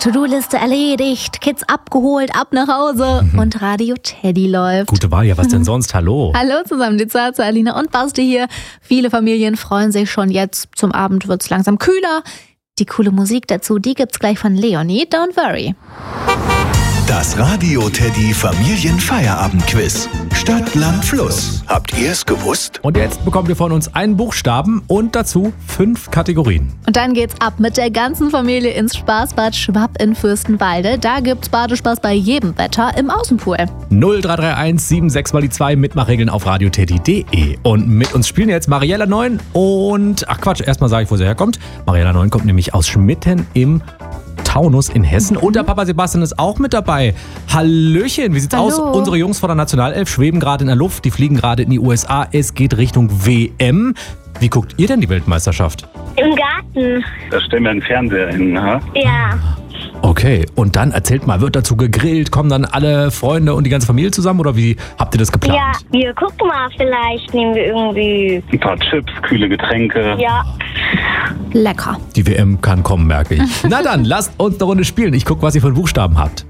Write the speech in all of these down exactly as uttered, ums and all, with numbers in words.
To-Do-Liste erledigt, Kids abgeholt, ab nach Hause mhm. und Radio Teddy läuft. Gute Wahl, ja, was denn sonst? Hallo. Hallo zusammen, die Zarte, Alina und Basti hier. Viele Familien freuen sich schon jetzt. Zum Abend wird's langsam kühler. Die coole Musik dazu, die gibt's gleich von Leonie, Don't Worry. Das Radio Teddy Familienfeierabend-Quiz. Stadt, Land, Fluss. Habt ihr es gewusst? Und jetzt bekommt ihr von uns einen Buchstaben und dazu fünf Kategorien. Und dann geht's ab mit der ganzen Familie ins Spaßbad Schwab in Fürstenwalde. Da gibt's Badespaß bei jedem Wetter im Außenpool. null drei drei eins sieben sechs mal die zwei Mitmachregeln auf radioteddy punkt de. Und mit uns spielen jetzt Mariella Neun und, ach Quatsch, erstmal sage ich, wo sie herkommt. Mariella Neun kommt nämlich aus Schmitten im Taunus in Hessen. Und der Papa Sebastian ist auch mit dabei. Hallöchen, wie sieht's Hallo. aus? Unsere Jungs von der Nationalelf schweben gerade in der Luft, die fliegen gerade in die U S A. Es geht Richtung W M. Wie guckt ihr denn die Weltmeisterschaft? Im Garten. Da stellen wir einen Fernseher hin, ha? Ja. Okay, und dann erzählt mal, wird dazu gegrillt? Kommen dann alle Freunde und die ganze Familie zusammen oder wie habt ihr das geplant? Ja, wir gucken mal, vielleicht nehmen wir irgendwie... Ein paar Chips, kühle Getränke. Ja. Lecker. Die W M kann kommen, merke ich. Na dann, lasst uns eine Runde spielen. Ich gucke, was ihr für Buchstaben habt.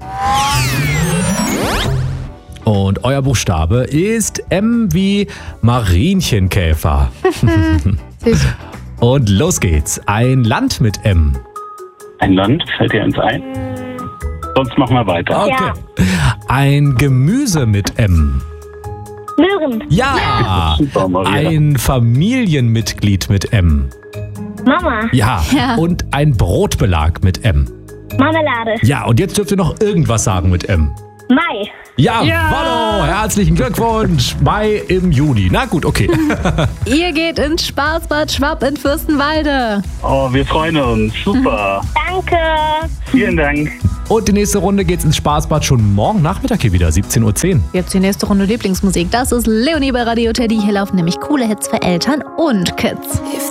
Und euer Buchstabe ist M wie Marienchenkäfer. Süß. Und los geht's. Ein Land mit M. Ein Land, fällt dir eins ein? Sonst machen wir weiter. Okay. Ein Gemüse mit M. Möhren. Ja. Super, Mariella. Ein Familienmitglied mit M. Mama. Ja. Ja. Und ein Brotbelag mit M. Marmelade. Ja, und jetzt dürft ihr noch irgendwas sagen mit M. Mai. Ja, Ja. hallo, herzlichen Glückwunsch. Mai im Juni. Na gut, okay. Ihr geht ins Spaßbad Schwab in Fürstenwalde. Oh, wir freuen uns. Super. Danke. Vielen Dank. Und die nächste Runde geht's ins Spaßbad schon morgen Nachmittag hier wieder, siebzehn Uhr zehn. Jetzt die nächste Runde Lieblingsmusik. Das ist Leonie bei Radio Teddy. Hier laufen nämlich coole Hits für Eltern und Kids.